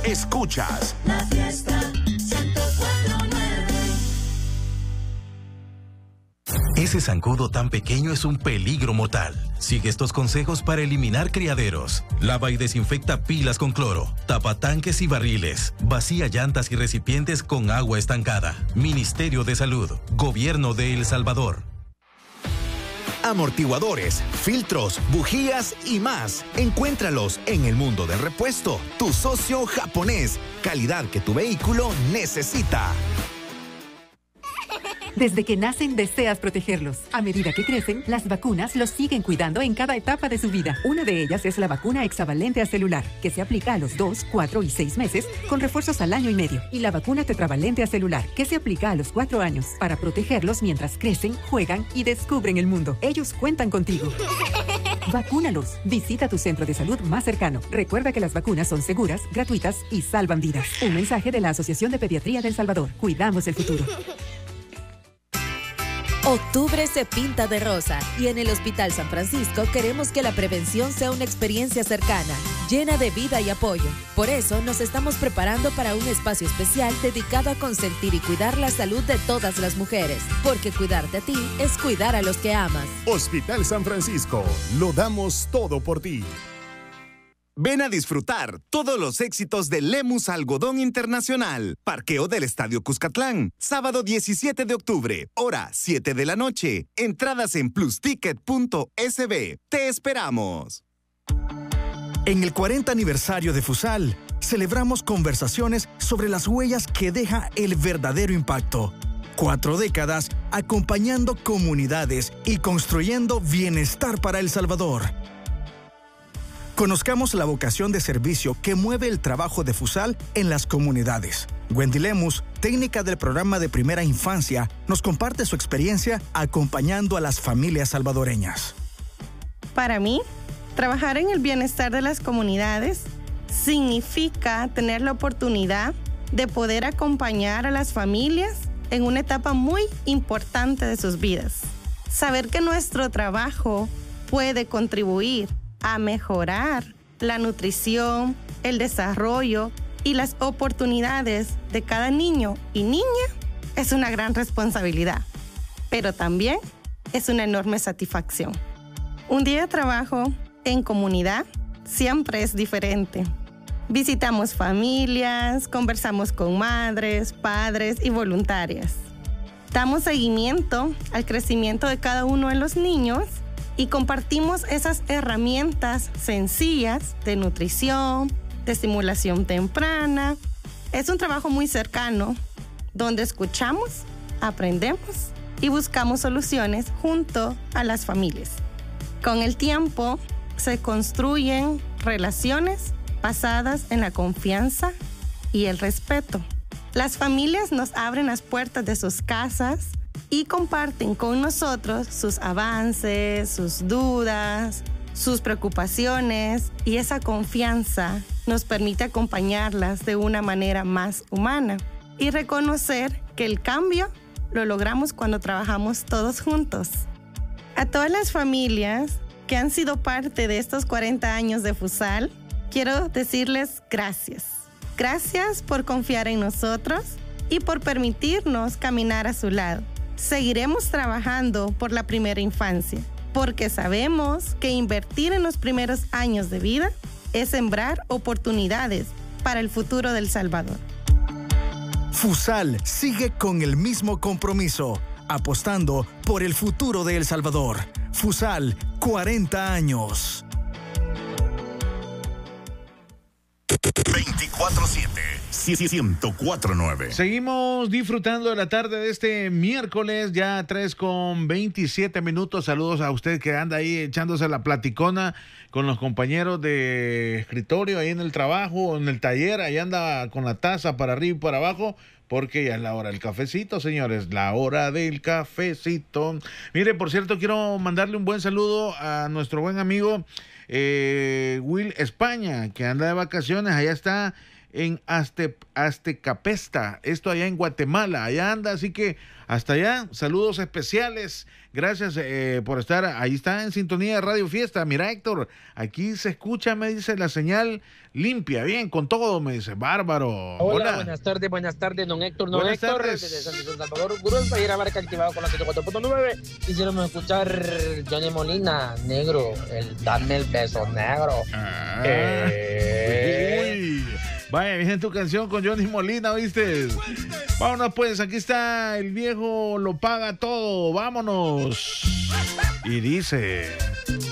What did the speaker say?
Escuchas La Fiesta 104.9. Ese zancudo tan pequeño es un peligro mortal. Sigue estos consejos para eliminar criaderos. Lava y desinfecta pilas con cloro. Tapa tanques y barriles. Vacía llantas y recipientes con agua estancada. Ministerio de Salud. Gobierno de El Salvador. Amortiguadores, filtros, bujías y más. Encuéntralos en el mundo del repuesto. Tu socio japonés. Calidad que tu vehículo necesita. Desde que nacen, deseas protegerlos. A medida que crecen, las vacunas los siguen cuidando en cada etapa de su vida. Una de ellas es la vacuna hexavalente acelular, que se aplica a los 2, 4 y 6 meses, con refuerzos al año y medio. Y la vacuna tetravalente acelular, que se aplica a los 4 años, para protegerlos mientras crecen, juegan y descubren el mundo. Ellos cuentan contigo. Vacúnalos. Visita tu centro de salud más cercano. Recuerda que las vacunas son seguras, gratuitas y salvan vidas. Un mensaje de la Asociación de Pediatría de El Salvador. Cuidamos el futuro. Octubre se pinta de rosa y en el Hospital San Francisco queremos que la prevención sea una experiencia cercana, llena de vida y apoyo. Por eso nos estamos preparando para un espacio especial dedicado a consentir y cuidar la salud de todas las mujeres, porque cuidarte a ti es cuidar a los que amas. Hospital San Francisco, lo damos todo por ti. Ven a disfrutar todos los éxitos de Lemus Algodón Internacional. Parqueo del Estadio Cuscatlán. Sábado 17 de octubre, hora 7 de la noche. Entradas en plusticket.sb. Te esperamos. En el 40 aniversario de Fusal, celebramos conversaciones sobre las huellas que deja el verdadero impacto. 4 décadas acompañando comunidades y construyendo bienestar para El Salvador. Conozcamos la vocación de servicio que mueve el trabajo de Fusal en las comunidades. Wendy Lemus, técnica del programa de primera infancia, nos comparte su experiencia acompañando a las familias salvadoreñas. Para mí, trabajar en el bienestar de las comunidades significa tener la oportunidad de poder acompañar a las familias en una etapa muy importante de sus vidas. Saber que nuestro trabajo puede contribuir a mejorar la nutrición, el desarrollo y las oportunidades de cada niño y niña es una gran responsabilidad, pero también es una enorme satisfacción. Un día de trabajo en comunidad siempre es diferente. Visitamos familias, conversamos con madres, padres y voluntarias. Damos seguimiento al crecimiento de cada uno de los niños y compartimos esas herramientas sencillas de nutrición, de estimulación temprana. Es un trabajo muy cercano, donde escuchamos, aprendemos y buscamos soluciones junto a las familias. Con el tiempo se construyen relaciones basadas en la confianza y el respeto. Las familias nos abren las puertas de sus casas y comparten con nosotros sus avances, sus dudas, sus preocupaciones, y esa confianza nos permite acompañarlas de una manera más humana y reconocer que el cambio lo logramos cuando trabajamos todos juntos. A todas las familias que han sido parte de estos 40 años de Fusal, quiero decirles gracias. Gracias por confiar en nosotros y por permitirnos caminar a su lado. Seguiremos trabajando por la primera infancia, porque sabemos que invertir en los primeros años de vida es sembrar oportunidades para el futuro del Salvador. Fusal sigue con el mismo compromiso, apostando por el futuro de El Salvador. Fusal, 40 años. 24/7, 104.9. Seguimos disfrutando de la tarde de este miércoles, ya 3:27. Saludos a usted que anda ahí echándose la platicona con los compañeros de escritorio ahí en el trabajo, en el taller, ahí anda con la taza para arriba y para abajo, porque ya es la hora del cafecito, señores, la hora del cafecito. Mire, por cierto, quiero mandarle un buen saludo a nuestro buen amigo Will España, que anda de vacaciones. Allá está en Aztecapesta, esto allá en Guatemala, allá anda, así que hasta allá, saludos especiales, gracias por estar, ahí está en sintonía de Radio Fiesta. Mira, Héctor, aquí se escucha, me dice, la señal limpia, bien, con todo, me dice, bárbaro. Hola. Buenas tardes, don Héctor, buenas tardes. Desde San Salvador, Gurús, para ir a Barca activado con la 104.9, quisiéramos escuchar Johnny Molina, negro, dame el beso negro. Uy. Vaya, viene tu canción con Johnny Molina, ¿viste? Vámonos pues, aquí está El Viejo Lo Paga Todo, vámonos. Y dice...